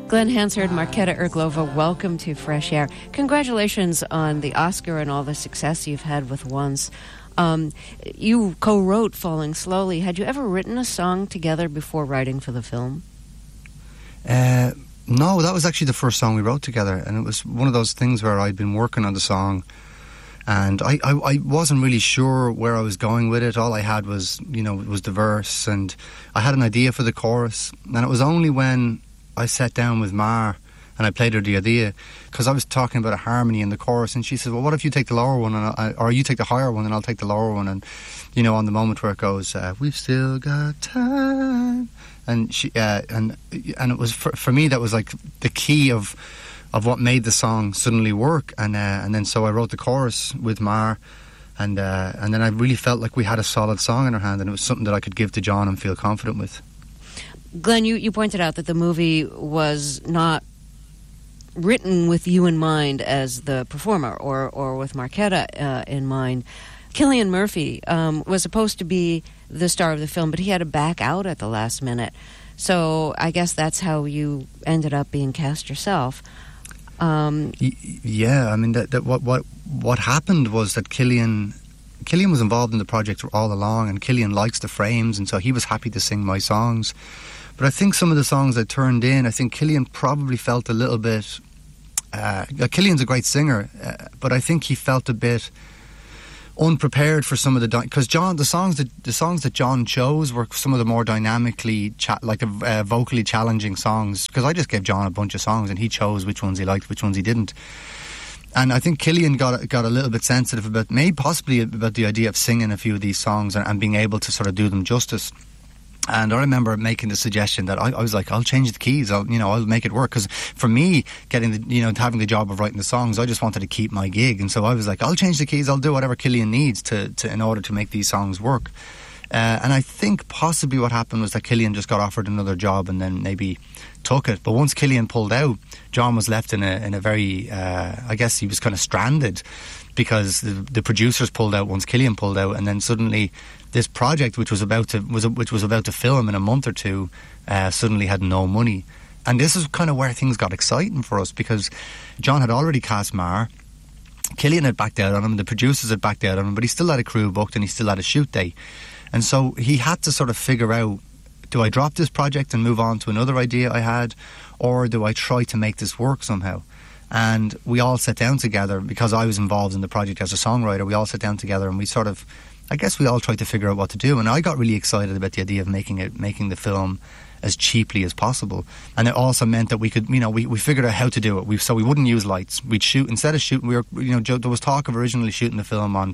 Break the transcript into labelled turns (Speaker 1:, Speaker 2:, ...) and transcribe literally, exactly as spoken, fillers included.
Speaker 1: Glenn Hansard, Marketa Irglova, welcome to Fresh Air. Congratulations on the Oscar and all the success you've had with Once. Um, you co-wrote Falling Slowly. Had you ever written a song together before writing for the film?
Speaker 2: Uh, no, that was actually the first song we wrote together, and it was one of those things where I'd been working on the song, and I, I, I wasn't really sure where I was going with it. All I had was, you know, was the verse, and I had an idea for the chorus, and it was only when I sat down with Mar and I played her the idea, because I was talking about a harmony in the chorus, and she said, well, what if you take the lower one, and I, or you take the higher one and I'll take the lower one, and, you know, on the moment where it goes, uh, we've still got time, and she, uh, and and it was, for, for me, that was like the key of of what made the song suddenly work, and uh, and then so I wrote the chorus with Mar, and uh, and then I really felt like we had a solid song in our hand, and it was something that I could give to John and feel confident with.
Speaker 1: Glenn, you, you pointed out that the movie was not written with you in mind as the performer, or, or with Marketa uh, in mind. Cillian Murphy um, was supposed to be the star of the film, but he had to back out at the last minute. So I guess that's how you ended up being cast yourself. Um,
Speaker 2: y- yeah, I mean, that, that what what what happened was that Cillian... Cillian was involved in the project all along, and Cillian likes the frames, and so he was happy to sing my songs. But I think some of the songs I turned in, I think Cillian probably felt a little bit... Uh, Cillian's a great singer, uh, but I think he felt a bit unprepared for some of the... Because di- John, the songs that the songs that John chose were some of the more dynamically, cha- like uh, vocally challenging songs. Because I just gave John a bunch of songs, and he chose which ones he liked, which ones he didn't. And I think Cillian got got a little bit sensitive about, maybe possibly about the idea of singing a few of these songs and, and being able to sort of do them justice. And I remember making the suggestion that I, I was like, I'll change the keys, I'll, you know, I'll make it work. Because for me, getting the, you know, having the job of writing the songs, I just wanted to keep my gig. And so I was like, I'll change the keys, I'll do whatever Cillian needs to, to in order to make these songs work. Uh, and I think possibly what happened was that Cillian just got offered another job and then maybe took it. But once Cillian pulled out, John was left in a in a very, uh, I guess he was kind of stranded, because the, the producers pulled out once Cillian pulled out, and then suddenly this project, which was about to was which was about to film in a month or two, uh, suddenly had no money. And this is kind of where things got exciting for us, because John had already cast Mar, Cillian had backed out on him, the producers had backed out on him, but he still had a crew booked and he still had a shoot day. And so he had to sort of figure out, do I drop this project and move on to another idea I had, or do I try to make this work somehow? And we all sat down together, because I was involved in the project as a songwriter. We all sat down together and we sort of, I guess we all tried to figure out what to do. And I got really excited about the idea of making it, making the film as cheaply as possible. And it also meant that we could, you know, we, we figured out how to do it. We, so we wouldn't use lights. We'd shoot, instead of shooting, we were, you know, there was talk of originally shooting the film on